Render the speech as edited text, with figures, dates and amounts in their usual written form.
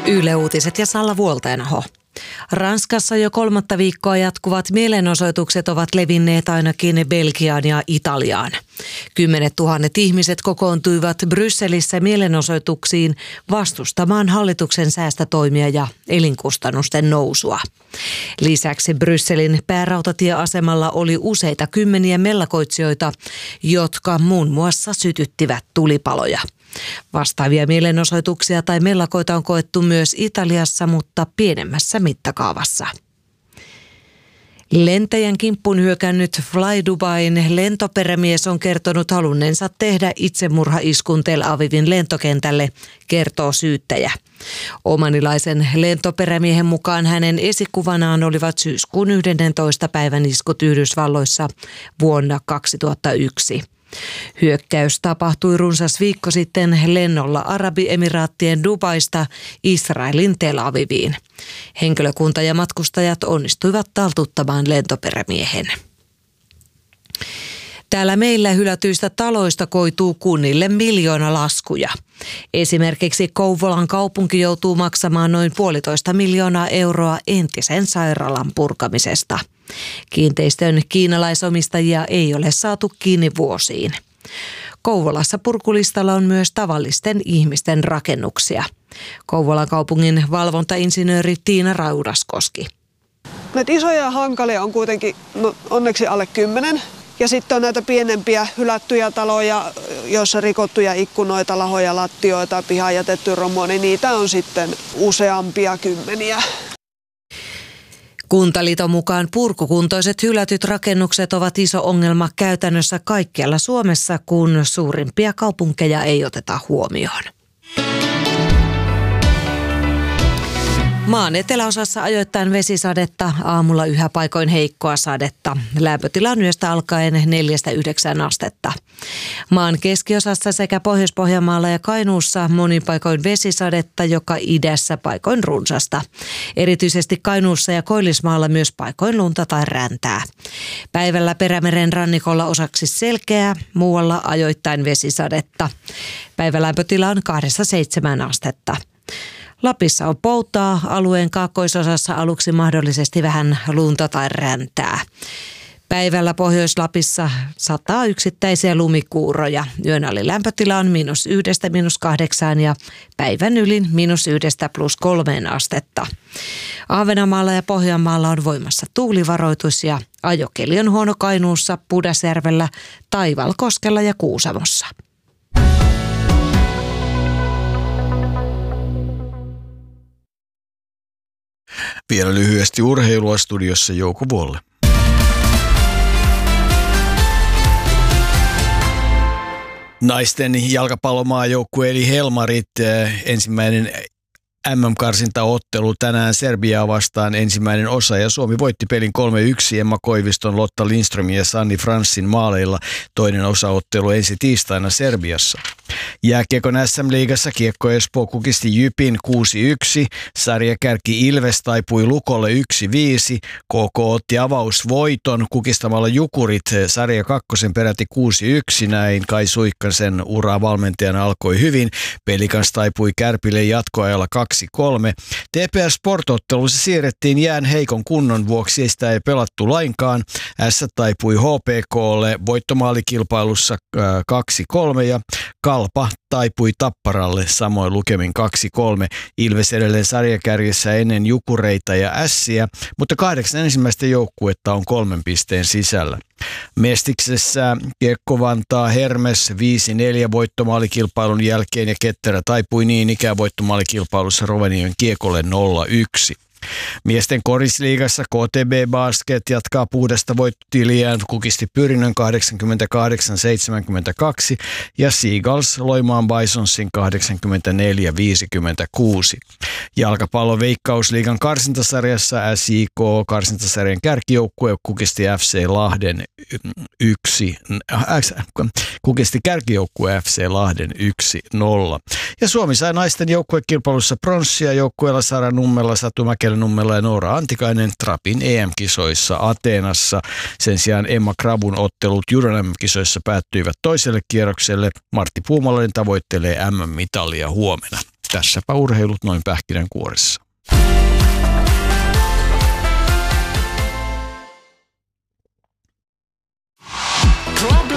Yle Uutiset ja Salla Vuolteenaho. Ranskassa jo 3. viikkoa jatkuvat mielenosoitukset ovat levinneet ainakin Belgiaan ja Italiaan. 10 000 ihmiset kokoontuivat Brysselissä mielenosoituksiin vastustamaan hallituksen säästötoimia ja elinkustannusten nousua. Lisäksi Brysselin päärautatieasemalla oli useita kymmeniä mellakoitsijoita, jotka muun muassa sytyttivät tulipaloja. Vastaavia mielenosoituksia tai mellakoita on koettu myös Italiassa, mutta pienemmässä mittakaavassa. Lentäjän kimppuun hyökännyt Fly Dubain lentoperämies on kertonut halunneensa tehdä itsemurhaiskun Tel Avivin lentokentälle, kertoo syyttäjä. Omanilaisen lentoperämiehen mukaan hänen esikuvanaan olivat syyskuun 11. päivän iskut Yhdysvalloissa vuonna 2001. Hyökkäys tapahtui runsas viikko sitten lennolla Arabiemiraattien Dubaista Israelin Tel Aviviin. Henkilökunta ja matkustajat onnistuivat taltuttamaan lentoperämiehen. Täällä meillä hylätyistä taloista koituu kunnille miljoonalaskuja. Esimerkiksi Kouvolan kaupunki joutuu maksamaan noin 1,5 miljoonaa euroa entisen sairaalan purkamisesta. Kiinteistön kiinalaisomistajia ei ole saatu kiinni vuosiin. Kouvolassa purkulistalla on myös tavallisten ihmisten rakennuksia. Kouvolan kaupungin valvontainsinööri Tiina Raudaskoski. Näitä isoja hankalia on kuitenkin onneksi alle 10. Ja sitten on näitä pienempiä hylättyjä taloja, joissa rikottuja ikkunoita, lahoja, lattioita, pihaan jätetty romu, niin niitä on sitten useampia kymmeniä. Kuntaliiton mukaan purkukuntoiset hylätyt rakennukset ovat iso ongelma käytännössä kaikkialla Suomessa, kun suurimpia kaupunkeja ei oteta huomioon. Maan eteläosassa ajoittain vesisadetta, aamulla yhä paikoin heikkoa sadetta. Lämpötila on yöstä alkaen 4-9 astetta. Maan keskiosassa sekä Pohjois-Pohjanmaalla ja Kainuussa monin paikoin vesisadetta, joka idässä paikoin runsasta. Erityisesti Kainuussa ja Koillismaalla myös paikoin lunta tai räntää. Päivällä Perämeren rannikolla osaksi selkeää, muualla ajoittain vesisadetta. Päivälämpötila on 2-7 astetta. Lapissa on poutaa, alueen kaakkoisosassa aluksi mahdollisesti vähän lunta tai räntää. Päivällä Pohjois-Lapissa sataa yksittäisiä lumikuuroja. Yön alilämpötila on -1–8 ja päivän ylin -1–+3 astetta. Ahvenanmaalla ja Pohjanmaalla on voimassa tuulivaroitus ja ajokeli on huono Kainuussa, Pudasjärvellä, Taivalkoskella ja Kuusamossa. Vielä lyhyesti urheilua studiossa Jouko Vuolle. Naisten jalkapallomaajoukkue eli Helmarit ensimmäinen MM-karsintaottelu tänään Serbiaa vastaan ensimmäinen osa ja Suomi voitti pelin 3-1 Emma Koiviston, Lotta Lindströmin ja Sanni Franssin maaleilla. Toinen osaottelu ensi tiistaina Serbiassa. Jääkiekon SM-liigassa Kiekko Espoo kukisti Jypin 6-1, sarjakärki Ilves taipui Lukolle 1-5, KK otti avausvoiton kukistamalla Jukurit sarja kakkosen peräti 6-1, näin Kai Suikkasen ura valmentajana alkoi hyvin, Pelikans taipui Kärpille jatkoajalla 2-3. TPS Sport-ottelussa siirrettiin jään heikon kunnon vuoksi, sitä ei pelattu lainkaan. S taipui HPK:lle voittomaalikilpailussa 2-3 ja Kalpa taipui Tapparalle samoin lukemin 2-3. Ilves edelleen sarjakärjessä ennen Jukureita ja Ässiä, mutta 8 ensimmäistä joukkuetta on 3 pisteen sisällä. Mestiksessä Kiekko Vantaa Hermes 5-4 voittomaalikilpailun jälkeen ja Ketterä taipui niin ikään voittomaalikilpailussa Rovaniemen Kiekolle 0-1. Miesten korisliigassa KTB Basket jatkaa puhdasta voittotiliään, kukisti Pyrinnön 88-72 ja Seagulls Loimaan Bisonsin 84-56. Jalkapallon Veikkausliigan karsintasarjassa SIK karsintasarjan kärkijoukkue kukisti FC Lahden 1-0. Ja Suomi sai naisten joukkuekilpailussa pronssia joukkueella Sara Nummela, Satu Mäkelä-Nummela ja Noora Antikainen Trapin EM-kisoissa Ateenassa. Sen sijaan Emma Krabun ottelut Judo MM-kisoissa päättyivät toiselle kierrokselle. Martti Puumalainen tavoittelee MM-mitalia huomenna. Tässäpä urheilut noin pähkinänkuoressa. Club